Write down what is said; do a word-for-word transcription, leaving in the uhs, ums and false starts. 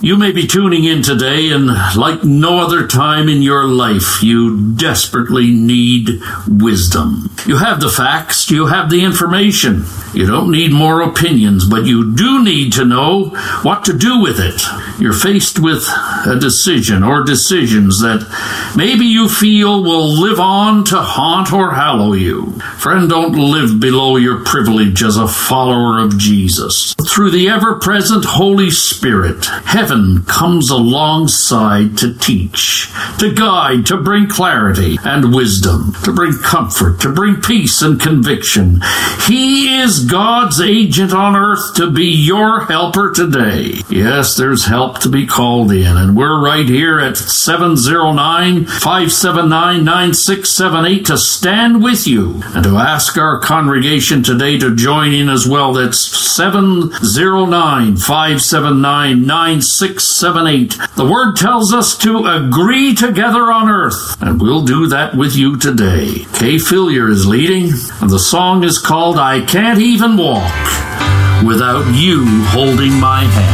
You may be tuning in today, and like no other time in your life, you desperately need wisdom. You have the facts, you have the information. You don't need more opinions, but you do need to know what to do with it. You're faced with a decision or decisions that maybe you feel will live on to haunt or hallow you. Friend, don't live below your privilege as a follower of Jesus. Through the ever-present Holy Spirit, heaven comes alongside to teach, to guide, to bring clarity and wisdom, to bring comfort, to bring peace and conviction. He is God's agent on earth to be your helper today. Yes, there's help to be called in, and we're right here at seven oh nine, five seven nine, nine six seven eight to stand with you and to ask our congregation today to join in as well. That's seven oh nine, five seven nine, nine six seven eight. The Word tells us to agree together on earth, and we'll do that with you today. Kay Fillier is leading, and the song is called I Can't Even Walk Without You Holding My Hand.